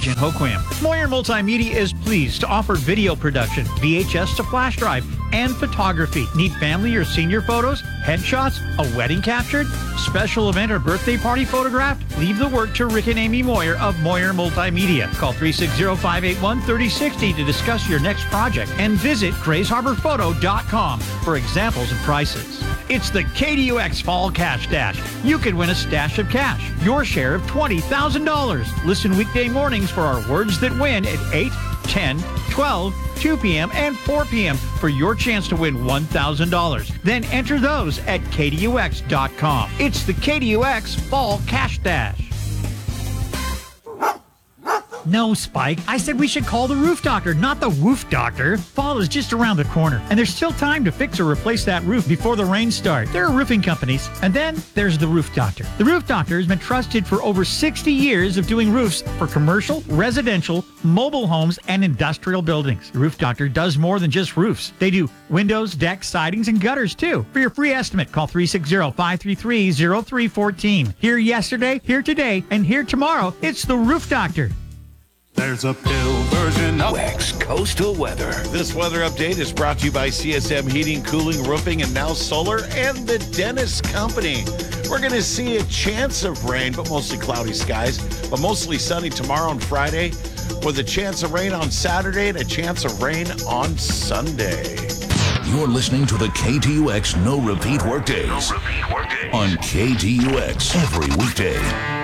Ridge in Hoquiam. Moyer Multimedia is pleased to offer video production, VHS to flash drive, and photography. Need family or senior photos, headshots, a wedding captured, special event or birthday party photographed? Leave the work to Rick and Amy Moyer of Moyer Multimedia. Call 360-581-3060 to discuss your next project and visit GraysHarborPhoto.com for examples and prices. It's the KDUX Fall Cash Dash. You could win a stash of cash, your share of $20,000. Listen weekday mornings for our Words That Win at 8, 10, 12, 2 p.m. and 4 p.m. for your chance to win $1,000. Then enter those at KDUX.com. It's the KDUX Fall Cash Dash. No, Spike. I said we should call the roof doctor, not the woof doctor. Fall is just around the corner, and there's still time to fix or replace that roof before the rains start. There are roofing companies, and then there's the roof doctor. The roof doctor has been trusted for over 60 years of doing roofs for commercial, residential, mobile homes, and industrial buildings. The roof doctor does more than just roofs. They do windows, decks, sidings, and gutters, too. For your free estimate, call 360-533-0314. Here yesterday, here today, and here tomorrow, it's the roof doctor. There's a pill version of West Coastal Weather. This weather update is brought to you by CSM Heating, Cooling, Roofing, and now Solar, and the Dennis Company. We're going to see a chance of rain, but mostly cloudy skies, but mostly sunny tomorrow and Friday, with a chance of rain on Saturday and a chance of rain on Sunday. You're listening to the KTUX No Repeat Workdays on KTUX every weekday.